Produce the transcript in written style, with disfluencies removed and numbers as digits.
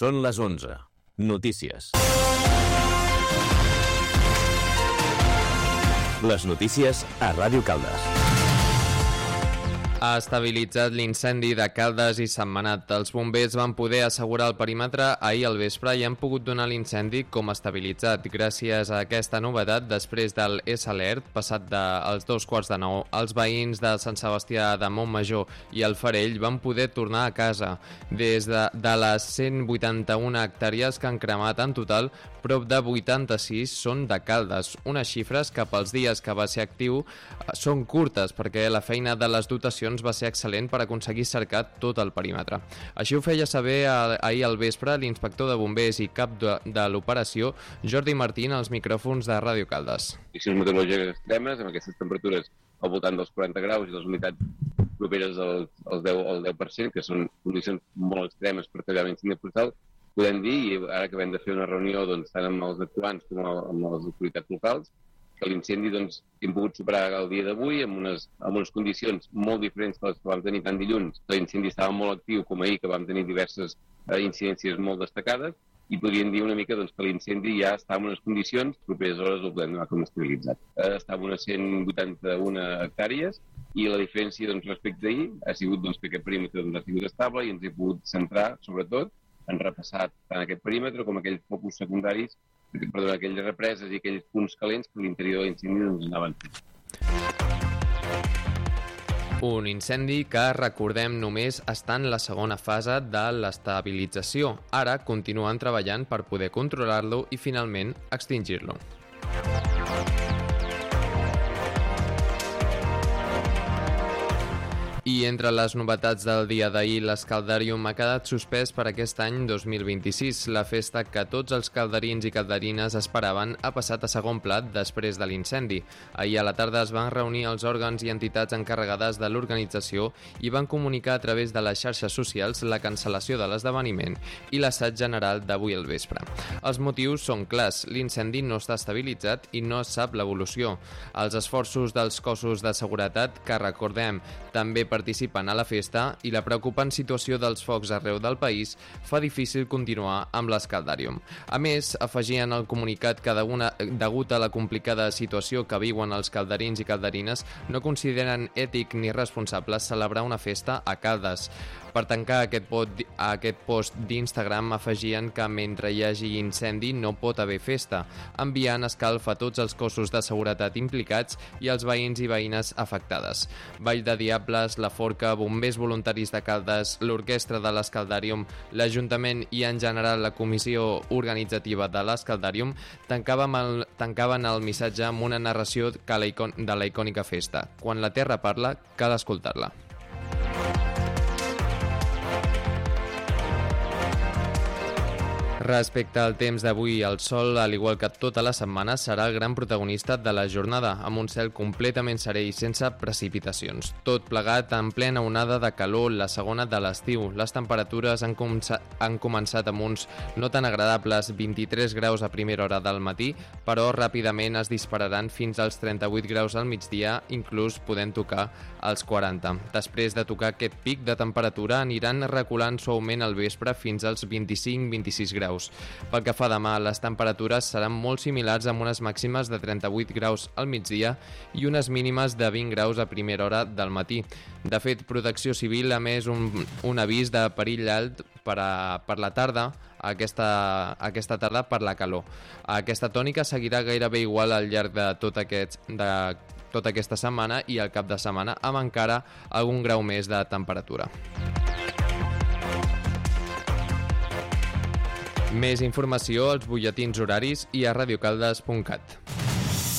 Són les 11. Notícies. Les notícies a Ràdio Caldes. Ha estabilitzat l'incendi de Caldes i Sentmenat. Els bombers van poder assegurar el perímetre ahir al vespre i han pogut donar l'incendi com estabilitzat. Gràcies a aquesta novetat, després del S-Alert, passat dels 8:45, els veïns de Sant Sebastià de Montmajor i el Farell van poder tornar a casa. Des de les 181 hectàrees que han cremat en total, prop de 86 són de Caldes. Unes xifres que pels dies que va ser actiu són curtes, perquè la feina de les dotacions va ser excel·lent per aconseguir cercar tot el perímetre. Així ho feia saber ahir al vespre l'inspector de bombers i cap de l'operació, Jordi Martín, als micròfons de Ràdio Caldes. Condicions meteorològiques extremes, amb aquestes temperatures al voltant dels 40 graus i les humitats properes al 10%, que són condicions molt extremes per tallar l'incendi forestal, podem dir, i ara que vam de fer una reunió tant amb els actuants com amb les autoritats locals, que l'incendi hem pogut superar el dia d'avui amb unes condicions molt diferents que les que vam tenir tant dilluns. L'incendi estava molt actiu com ahir, que vam tenir diverses incidències molt destacades, i podríem dir una mica que l'incendi ja està en unes condicions properes hores el podem donar com estabilitzat. Està en unes 181 hectàrees i la diferència respecte d'ahir ha sigut que aquest perímetre ha sigut estable i ens he pogut centrar, sobretot, en repassar tant aquest perímetre com aquells focus secundaris, aquelles represes i aquells punts calents que l'interior de l'incendi ens anaven fent. Un incendi que, recordem, només està en la segona fase de l'estabilització. Ara continuen treballant per poder controlar-lo i finalment extingir-lo. I entre les novetats del dia d'ahir, l'Escaldarium ha quedat suspès per aquest any 2026. La festa que tots els calderins i calderines esperaven ha passat a segon plat després de l'incendi. Ahir a la tarda es van reunir els òrgans i entitats encarregades de l'organització i van comunicar a través de les xarxes socials la cancel·lació de l'esdeveniment i l'assaig general d'avui al vespre. Els motius són clars: l'incendi no està estabilitzat i no es sap l'evolució. Els esforços dels cossos de seguretat, que recordem també participen a la festa, i la preocupant situació dels focs arreu del país fa difícil continuar amb l'Escaldarium. A més, afegien al comunicat que degut a la complicada situació que viuen els calderins i calderines, no consideren ètic ni responsable celebrar una festa a Caldes. Per tancar aquest post d'Instagram afegien que mentre hi hagi incendi no pot haver festa, enviant escalf a tots els cossos de seguretat implicats i els veïns i veïnes afectades. Vall de Diables, la Forca, bombers voluntaris de Caldes, l'orquestra de l'Escaldarium, l'Ajuntament i en general la comissió organitzativa de l'Escaldarium tancaven el missatge amb una narració de la icònica festa. Quan la terra parla, cal escoltar-la. Respecte al temps d'avui, el sol, al igual que tota la setmana, serà el gran protagonista de la jornada, amb un cel completament serè i sense precipitacions. Tot plegat en plena onada de calor, la segona de l'estiu. Les temperatures han començat amb uns no tan agradables 23 graus a primera hora del matí, però ràpidament es dispararan fins als 38 graus al migdia, inclús podent tocar els 40. Després de tocar aquest pic de temperatura, aniran reculant suaument al vespre fins als 25-26 graus. Pel que fa demà, les temperatures seran molt similars, amb unes màximes de 38 graus al migdia i unes mínimes de 20 graus a primera hora del matí. De fet, Protecció Civil ha emès un avís de perill alt per la tarda, aquesta tarda per la calor. Aquesta tònica seguirà gairebé igual al llarg de tota aquesta setmana i al cap de setmana, amb encara algun grau més de temperatura. Més informació als butlletins horaris i a radiocaldes.cat.